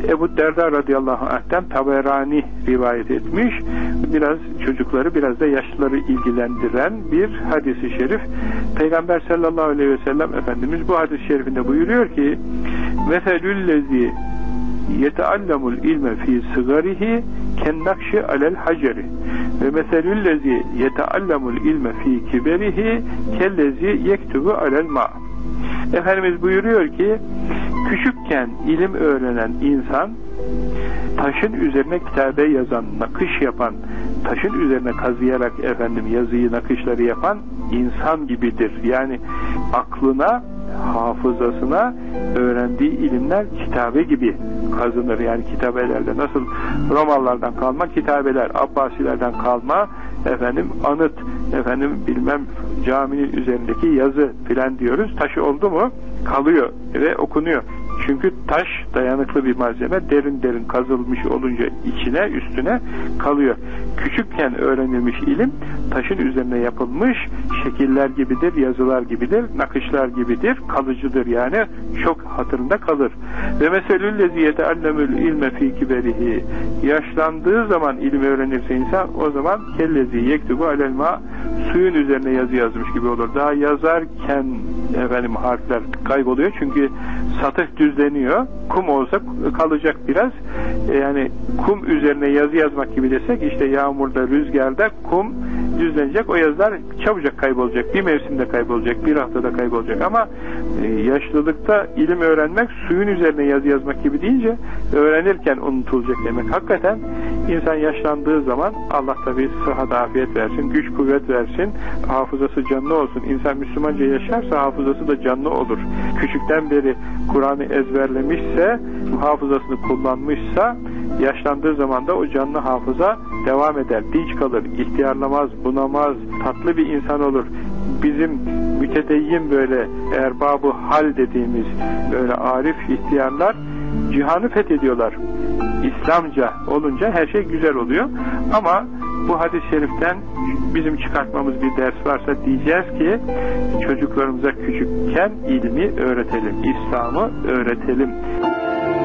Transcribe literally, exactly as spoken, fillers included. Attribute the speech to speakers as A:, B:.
A: Ebu Derda radıyallahu anh'ten Taberani rivayet etmiş. Biraz çocukları, biraz da yaşlıları ilgilendiren bir hadis-i şerif. Peygamber sallallahu aleyhi ve sellem Efendimiz bu hadis-i şerifinde buyuruyor ki: "Meselüllezî yeteallemul ilme fî sigarihi kennakşi alel haceri ve meselüllezî yeteallemul ilme fî kiberihi kellezî yektubu alel ma." Efendimiz buyuruyor ki, küçükken ilim öğrenen insan, taşın üzerine kitabe yazan, nakış yapan, taşın üzerine kazıyarak efendim yazıyı, nakışları yapan insan gibidir. Yani aklına, hafızasına öğrendiği ilimler kitabe gibi kazınır. Yani kitabelerde nasıl Romalılardan kalma kitabeler, Abbasilerden kalma efendim anıt, efendim bilmem caminin üzerindeki yazı filan diyoruz. Taşı oldu mu kalıyor ve okunuyor. Çünkü taş dayanıklı bir malzeme, derin derin kazılmış olunca içine, üstüne kalıyor. Küçükken öğrenilmiş ilim taşın üzerine yapılmış şekiller gibidir, yazılar gibidir, nakışlar gibidir, kalıcıdır yani, çok hatırında kalır. Ve meselüllezî yeteallemül ilme fî kiberihi, yaşlandığı zaman ilim öğrenirse insan, o zaman kellezî yektubu alel mâ, suyun üzerine yazı yazmış gibi olur. Daha yazarken efendim harfler kayboluyor çünkü satıh düzleniyor. Kum olsa kalacak biraz. Yani kum üzerine yazı yazmak gibi desek, işte yağmurda, rüzgarda kum düzlenecek, o yazılar çabucak kaybolacak. Bir mevsimde kaybolacak, bir haftada kaybolacak. Ama yaşlılıkta ilim öğrenmek suyun üzerine yazı yazmak gibi deyince öğrenirken unutulacak demek. Hakikaten insan yaşlandığı zaman Allah tabi sıhhat, afiyet versin, güç kuvvet versin, hafızası canlı olsun. İnsan Müslümanca yaşarsa hafızası da canlı olur. Küçükten beri Kur'an'ı ezberlemişse, hafızasını kullanmışsa, yaşlandığı zaman da o canlı hafıza devam eder, dinç kalır, ihtiyarlamaz, bunamaz, tatlı bir insan olur. Bizim mütedeyyin böyle erbab-ı hal dediğimiz böyle arif ihtiyarlar cihanı fethediyorlar. İslamca olunca her şey güzel oluyor. Ama bu hadis-i şeriften bizim çıkartmamız bir ders varsa diyeceğiz ki çocuklarımıza küçükken ilmi öğretelim, İslam'ı öğretelim.